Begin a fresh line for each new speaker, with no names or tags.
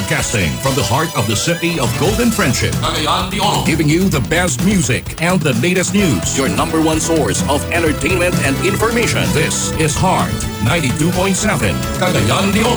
Broadcasting from the heart of the city of Golden Friendship.
Cagayan de Oro.
Giving you the best music and the latest news. Your number one source of entertainment and information. This is Heart 92.7.
Cagayan de Oro.